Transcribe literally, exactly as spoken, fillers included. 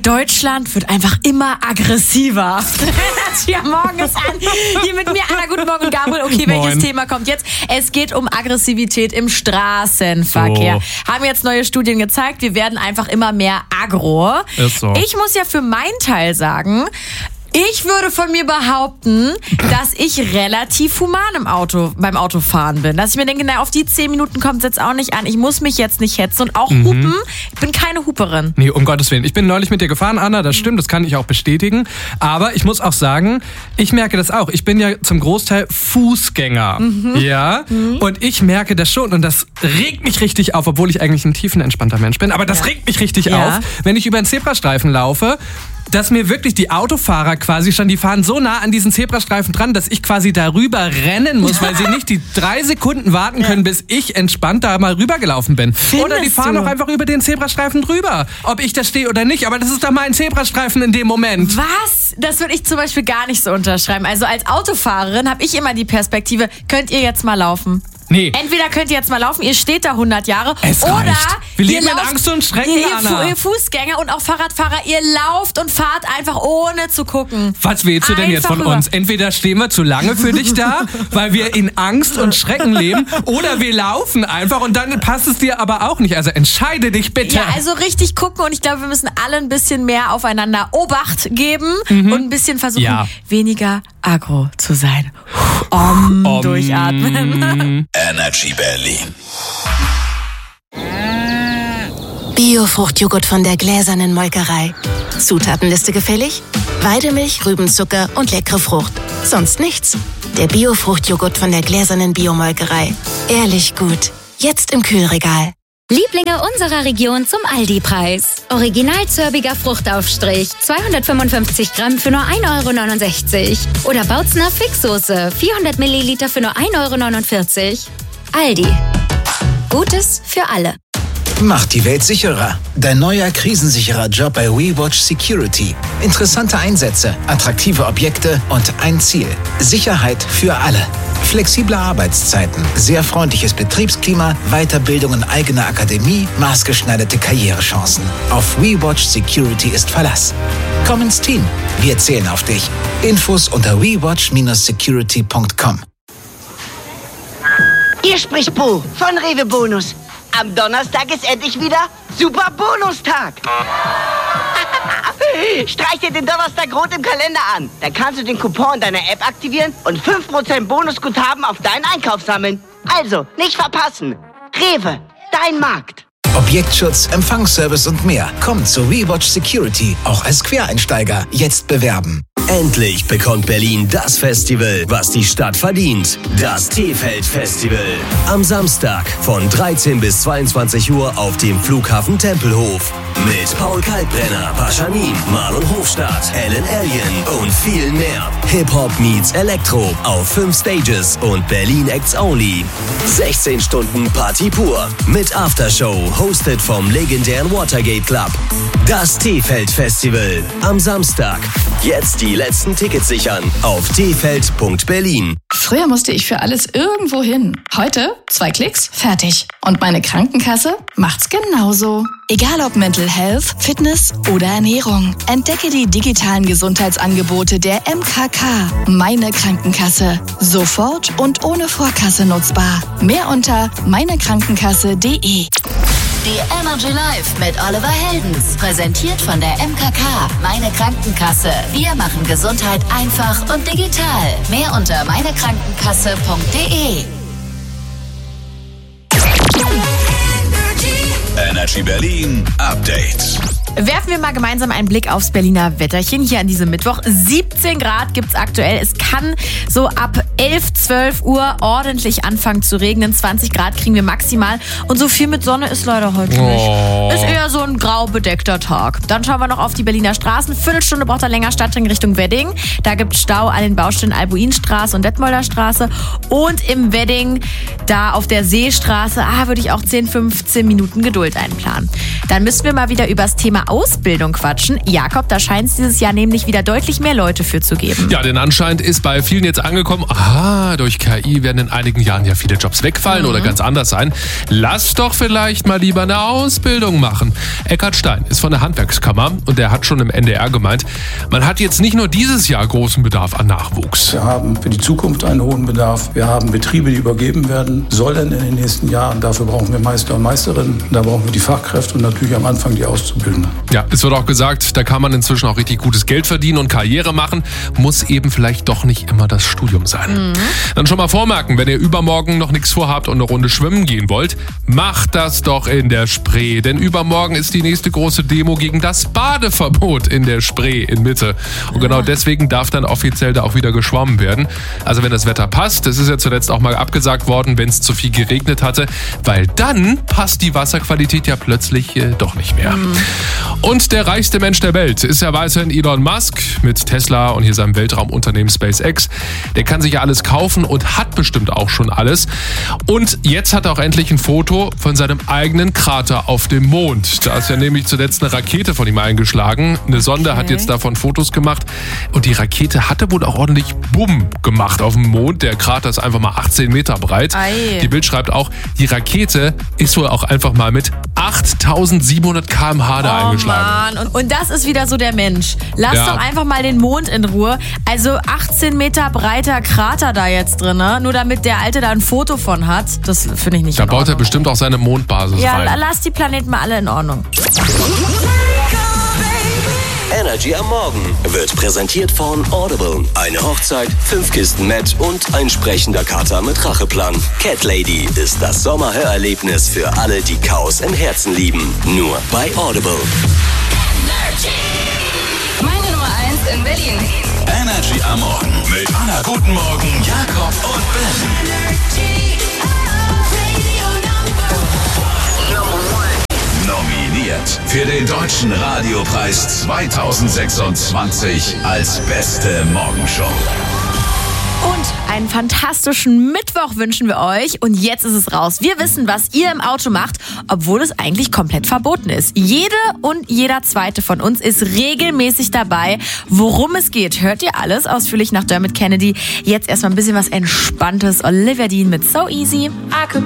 Deutschland wird einfach immer aggressiver. Ja, morgen ist an. Hier mit mir, Anna, guten Morgen, Gabriel. Okay, welches Moin. Thema kommt jetzt? Es geht um Aggressivität im Straßenverkehr. So. Haben jetzt neue Studien gezeigt, wir werden einfach immer mehr aggro. Ist so. Ich muss ja für meinen Teil sagen, ich würde von mir behaupten, dass ich relativ human im Auto, beim Autofahren bin. Dass ich mir denke, na, auf die zehn Minuten kommt es jetzt auch nicht an. Ich muss mich jetzt nicht hetzen. Und auch Mhm. hupen, ich bin keine Huperin. Nee, um Gottes Willen. Ich bin neulich mit dir gefahren, Anna, das stimmt, das kann ich auch bestätigen. Aber ich muss auch sagen, ich merke das auch. Ich bin ja zum Großteil Fußgänger. Mhm. Ja? Mhm. Und ich merke das schon. Und das regt mich richtig auf, obwohl ich eigentlich ein tiefenentspannter Mensch bin. Aber das Ja. regt mich richtig Ja. auf, wenn ich über einen Zebrastreifen laufe, dass mir wirklich die Autofahrer quasi schon, die fahren so nah an diesen Zebrastreifen dran, dass ich quasi darüber rennen muss, weil sie nicht die drei Sekunden warten können, bis ich entspannt da mal rübergelaufen bin. Findest Oder die fahren du? auch einfach über den Zebrastreifen drüber. Ob ich da stehe oder nicht, aber das ist doch mein Zebrastreifen in dem Moment. Was? Das würde ich zum Beispiel gar nicht so unterschreiben. Also als Autofahrerin habe ich immer die Perspektive, könnt ihr jetzt mal laufen? Nee. Entweder könnt ihr jetzt mal laufen, ihr steht da hundert Jahre. Es oder reicht. Wir ihr leben in lauft, Angst und Schrecken, ihr, ihr, Anna. Fu- ihr Fußgänger und auch Fahrradfahrer, ihr lauft und fahrt einfach ohne zu gucken. Was willst du denn jetzt Einfach von rüber. uns? Entweder stehen wir zu lange für dich da, weil wir in Angst und Schrecken leben, oder wir laufen einfach und dann passt es dir aber auch nicht. Also entscheide dich bitte. Ja, also richtig gucken und ich glaube, wir müssen alle ein bisschen mehr aufeinander Obacht geben und ein bisschen versuchen, Ja. weniger aggro zu sein. Om, Om. durchatmen. Energy Berlin. Bio-Fruchtjoghurt von der gläsernen Molkerei. Zutatenliste gefällig? Weidemilch, Rübenzucker und leckere Frucht. Sonst nichts. Der Bio-Fruchtjoghurt von der gläsernen Biomolkerei. Ehrlich gut. Jetzt im Kühlregal. Lieblinge unserer Region zum Aldi-Preis. Original zörbiger Fruchtaufstrich, zweihundertfünfundfünfzig Gramm für nur ein Euro neunundsechzig. Oder Bautzner Fixsoße, vierhundert Milliliter für nur ein Euro neunundvierzig. Aldi. Gutes für alle. Macht die Welt sicherer. Dein neuer krisensicherer Job bei WeWatch Security. Interessante Einsätze, attraktive Objekte und ein Ziel. Sicherheit für alle. Flexible Arbeitszeiten, sehr freundliches Betriebsklima, Weiterbildung in eigener Akademie, maßgeschneiderte Karrierechancen. Auf WeWatch Security ist Verlass. Komm ins Team. Wir zählen auf dich. Infos unter we watch dash security punkt com. Hier spricht Bo von Rewe Bonus. Am Donnerstag ist endlich wieder Super Bonustag. Streich dir den Donnerstag rot im Kalender an. Dann kannst du den Coupon in deiner App aktivieren und fünf Prozent Bonusguthaben auf deinen Einkauf sammeln. Also, nicht verpassen. Rewe, dein Markt. Objektschutz, Empfangsservice und mehr. Kommt zu WeWatch Security, auch als Quereinsteiger. Jetzt bewerben. Endlich bekommt Berlin das Festival, was die Stadt verdient. Das T-Feld-Festival. Am Samstag von dreizehn bis zweiundzwanzig Uhr auf dem Flughafen Tempelhof. Mit Paul Kalkbrenner, Paschanin, Marlon Hofstadt, Ellen Alien und viel mehr. Hip-Hop meets Elektro auf fünf Stages und Berlin Acts Only. sechzehn Stunden Party pur mit Aftershow, hosted vom legendären Watergate Club. Das T-Feld-Festival am Samstag. Jetzt die letzten Tickets sichern auf t feld punkt berlin. Früher musste ich für alles irgendwo hin. Heute zwei Klicks, fertig. Und meine Krankenkasse macht's genauso. Egal ob Mental Health, Fitness oder Ernährung. Entdecke die digitalen Gesundheitsangebote der M K K. Meine Krankenkasse. Sofort und ohne Vorkasse nutzbar. Mehr unter meinekrankenkasse punkt de. Die Energy Live mit Oliver Heldens. Präsentiert von der M K K. Meine Krankenkasse. Wir machen Gesundheit einfach und digital. Mehr unter meinekrankenkasse punkt de. Energy Berlin Update. Werfen wir mal gemeinsam einen Blick aufs Berliner Wetterchen hier an diesem Mittwoch. siebzehn Grad gibt's aktuell. Es kann so ab elf, zwölf Uhr ordentlich anfangen zu regnen. zwanzig Grad kriegen wir maximal. Und so viel mit Sonne ist leider heute Oh. nicht. Ist eher so ein grau bedeckter Tag. Dann schauen wir noch auf die Berliner Straßen. Viertelstunde braucht er länger Stadtring Richtung Wedding. Da gibt's Stau an den Baustellen Albuinstraße und Detmolder Straße. Und im Wedding, da auf der Seestraße, ah, würde ich auch zehn, fünfzehn Minuten Geduld einplanen. Dann müssen wir mal wieder über das Thema Thema Ausbildung quatschen. Jakob, da scheint es dieses Jahr nämlich wieder deutlich mehr Leute für zu geben. Ja, denn anscheinend ist bei vielen jetzt angekommen, aha, durch K I werden in einigen Jahren ja viele Jobs wegfallen mhm. oder ganz anders sein. Lass doch vielleicht mal lieber eine Ausbildung machen. Eckhard Stein ist von der Handwerkskammer und der hat schon im N D R gemeint, man hat jetzt nicht nur dieses Jahr großen Bedarf an Nachwuchs. Wir haben für die Zukunft einen hohen Bedarf. Wir haben Betriebe, die übergeben werden sollen in den nächsten Jahren. Dafür brauchen wir Meister und Meisterinnen. Da brauchen wir die Fachkräfte und natürlich am Anfang die Auszubildenden. Ja, es wird auch gesagt, da kann man inzwischen auch richtig gutes Geld verdienen und Karriere machen. Muss eben vielleicht doch nicht immer das Studium sein. Mhm. Dann schon mal vormerken, wenn ihr übermorgen noch nichts vorhabt und eine Runde schwimmen gehen wollt, macht das doch in der Spree. Denn übermorgen ist die nächste große Demo gegen das Badeverbot in der Spree in Mitte. Und genau deswegen darf dann offiziell da auch wieder geschwommen werden. Also wenn das Wetter passt, das ist ja zuletzt auch mal abgesagt worden, wenn es zu viel geregnet hatte, weil dann passt die Wasserqualität ja plötzlich äh, doch nicht mehr. Mhm. Und der reichste Mensch der Welt ist ja weiterhin Elon Musk mit Tesla und hier seinem Weltraumunternehmen SpaceX. Der kann sich ja alles kaufen und hat bestimmt auch schon alles. Und jetzt hat er auch endlich ein Foto von seinem eigenen Krater auf dem Mond. Da ist ja nämlich zuletzt eine Rakete von ihm eingeschlagen. Eine Sonde okay. hat jetzt davon Fotos gemacht. Und die Rakete hatte wohl auch ordentlich Bumm gemacht auf dem Mond. Der Krater ist einfach mal achtzehn Meter breit. Ei. Die Bild schreibt auch, die Rakete ist wohl auch einfach mal mit achttausendsiebenhundert Kilometer pro Stunde da oh eingeschlagen. Mann. Und, und das ist wieder so der Mensch. Lass ja. doch einfach mal den Mond in Ruhe. Also achtzehn Meter breiter Krater da jetzt drin, ne? Nur damit der Alte da ein Foto von hat. Das finde ich nicht Da in baut Ordnung. er bestimmt auch seine Mondbasis ja, rein. Ja, lass die Planeten mal alle in Ordnung. Energy am Morgen wird präsentiert von Audible. Eine Hochzeit, fünf Kisten Met und ein sprechender Kater mit Racheplan. Cat Lady ist das Sommerhörerlebnis für alle, die Chaos im Herzen lieben. Nur bei Audible. Meine Nummer eins in Berlin. Energy am Morgen mit Anna Guten Morgen, Jakob und Ben. Nominiert für den Deutschen Radiopreis zweitausendsechsundzwanzig als beste Morgenshow. Und einen fantastischen Mittwoch wünschen wir euch. Und jetzt ist es raus. Wir wissen, was ihr im Auto macht, obwohl es eigentlich komplett verboten ist. Jede und jeder Zweite von uns ist regelmäßig dabei. Worum es geht, hört ihr alles ausführlich nach Dermot Kennedy. Jetzt erstmal ein bisschen was Entspanntes. Olivia Dean mit So Easy. I could